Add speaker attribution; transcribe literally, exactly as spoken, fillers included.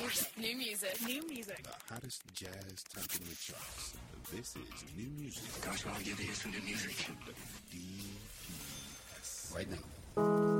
Speaker 1: music. New music.
Speaker 2: New music.
Speaker 3: The hottest jazz topping the charts. This is new music.
Speaker 4: Gosh, I'll give you some new music.
Speaker 3: D P S.
Speaker 4: Right now.